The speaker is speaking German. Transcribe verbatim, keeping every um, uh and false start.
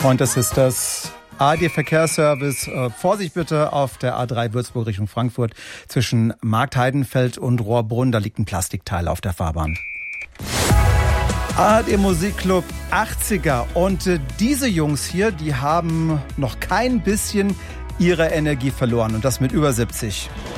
Pointer Sisters. A D Verkehrsservice, äh, Vorsicht bitte auf der A drei Würzburg Richtung Frankfurt zwischen Marktheidenfeld und Rohrbrunn. Da liegt ein Plastikteil auf der Fahrbahn. A R D Musikclub achtziger. Und äh, diese Jungs hier, die haben noch kein bisschen ihre Energie verloren. Und das mit über siebzig.